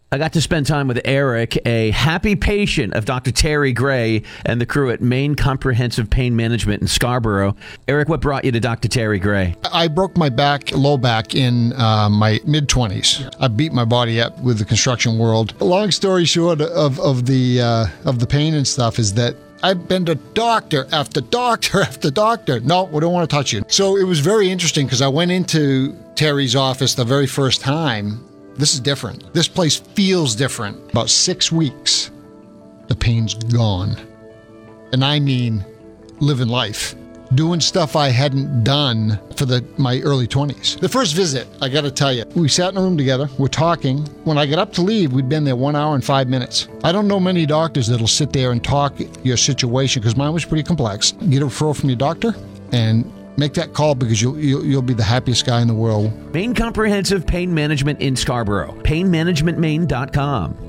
I got to spend time with Eric, a happy patient of Dr. Terry Gray and the crew at Maine Comprehensive Pain Management in Scarborough. Eric, what brought you to Dr. Terry Gray? I broke my back, low back, in my mid-20s. I beat my body up with the construction world. Long story short of the pain and stuff is that I've been to doctor after doctor after doctor. No, we don't want to touch you. So it was very interesting because I went into Terry's office the very first time. This is different. This place feels different. About 6 weeks, the pain's gone. And I mean living life. Doing stuff I hadn't done for my early 20s. The first visit, I got to tell you, we sat in a room together, we're talking. When I got up to leave, we'd been there 1 hour and 5 minutes. I don't know many doctors that'll sit there and talk your situation, because mine was pretty complex. Get a referral from your doctor and make that call, because you'll be the happiest guy in the world. Maine Comprehensive Pain Management in Scarborough. PainManagementMaine.com.